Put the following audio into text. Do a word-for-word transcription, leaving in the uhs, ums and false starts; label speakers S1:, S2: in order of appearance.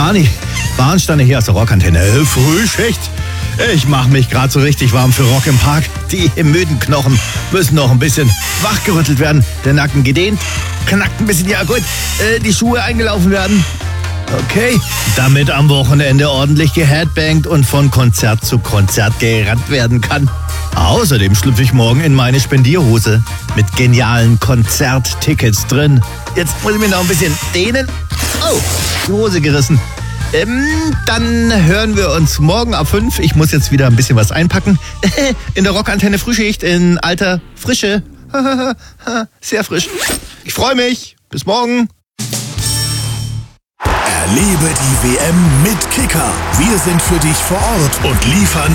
S1: Arni, Bahnsteine hier aus der Rockantenne. Frühschicht. Ich mache mich gerade so richtig warm für Rock im Park. Die müden Knochen müssen noch ein bisschen wachgerüttelt werden. Der Nacken gedehnt, knackt ein bisschen, ja gut, äh, die Schuhe eingelaufen werden. Okay, damit am Wochenende ordentlich geheadbangt und von Konzert zu Konzert gerannt werden kann. Außerdem schlüpfe ich morgen in meine Spendierhose mit genialen Konzerttickets drin. Jetzt muss ich mir noch ein bisschen dehnen. Oh, die Hose gerissen. Ähm, dann hören wir uns morgen ab fünf. Ich muss jetzt wieder ein bisschen was einpacken. In der Rockantenne Frühschicht in alter Frische. Sehr frisch. Ich freue mich. Bis morgen.
S2: Erlebe die W M mit Kicker. Wir sind für dich vor Ort und liefern